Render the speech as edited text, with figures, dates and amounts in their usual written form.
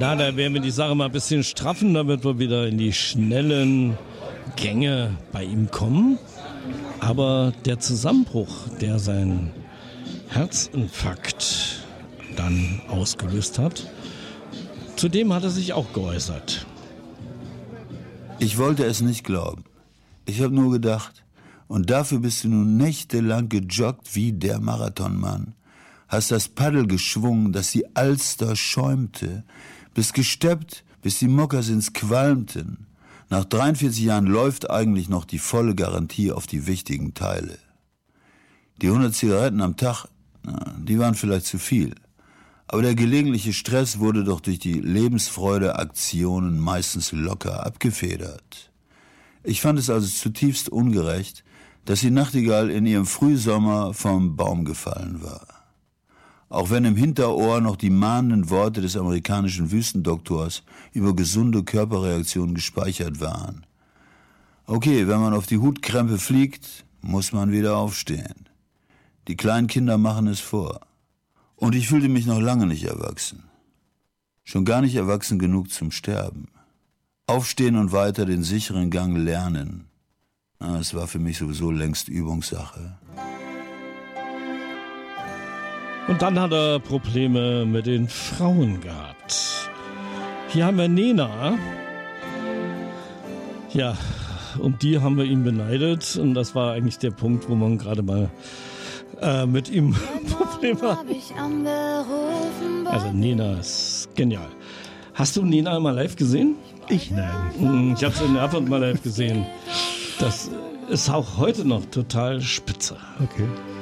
Na, da werden wir die Sache mal ein bisschen straffen, damit wir wieder in die schnellen Gänge bei ihm kommen. Aber der Zusammenbruch, der seinen Herzinfarkt dann ausgelöst hat, zu dem hat er sich auch geäußert. Ich wollte es nicht glauben. Ich habe nur gedacht, und dafür bist du nun nächtelang gejoggt wie der Marathonmann, hast das Paddel geschwungen, dass die Alster schäumte, bist gesteppt, bis die Mokassins qualmten. Nach 43 Jahren läuft eigentlich noch die volle Garantie auf die wichtigen Teile. Die 100 Zigaretten am Tag, die waren vielleicht zu viel. Aber der gelegentliche Stress wurde doch durch die Lebensfreude-Aktionen meistens locker abgefedert. Ich fand es also zutiefst ungerecht, dass die Nachtigall in ihrem Frühsommer vom Baum gefallen war. Auch wenn im Hinterohr noch die mahnenden Worte des amerikanischen Wüstendoktors über gesunde Körperreaktionen gespeichert waren. Okay, wenn man auf die Hutkrempe fliegt, muss man wieder aufstehen. Die kleinen Kinder machen es vor. Und ich fühlte mich noch lange nicht erwachsen. Schon gar nicht erwachsen genug zum Sterben. Aufstehen und weiter den sicheren Gang lernen. Es war für mich sowieso längst Übungssache. Und dann hat er Probleme mit den Frauen gehabt. Hier haben wir Nena. Ja, um die haben wir ihn beneidet. Und das war eigentlich der Punkt, wo man gerade mal mit ihm Probleme hat. Also Nena ist genial. Hast du Nena mal live gesehen? Nein. Ich habe sie in Erfurt mal live gesehen. Das ist auch heute noch total spitze. Okay.